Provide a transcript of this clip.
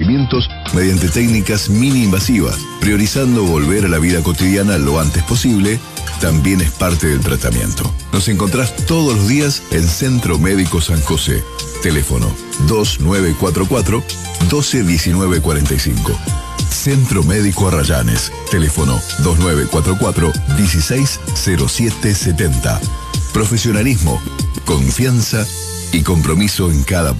procedimientos mediante técnicas mini invasivas, priorizando volver a la vida cotidiana lo antes posible, también es parte del tratamiento. Nos encontrás todos los días en Centro Médico San José. Teléfono 2944 121945. Centro Médico Arrayanes. Teléfono 2944 160770. Profesionalismo, confianza y compromiso en cada